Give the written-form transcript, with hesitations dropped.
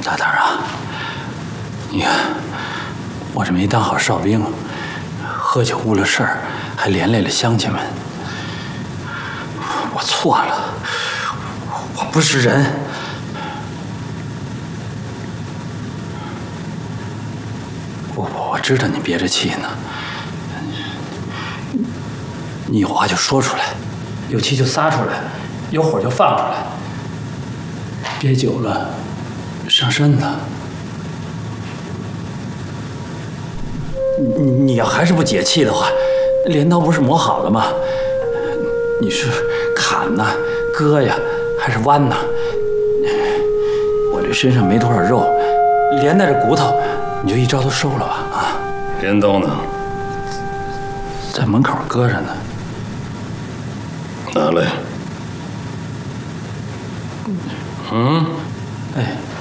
大胆啊！你看，我这没当好哨兵，喝酒误了事儿，还连累了乡亲们。我错了，我不是人。我知道你憋着气呢，你有话就说出来，有气就撒出来，有火就放出来。憋久了，伤身的。你要还是不解气的话，镰刀不是磨好了吗？你是砍呐、割呀，还是剜呐？我这身上没多少肉，连带着骨头，你就一招都收了吧啊！ 镰刀呢？ 在门口搁着呢。 拿来。 哎。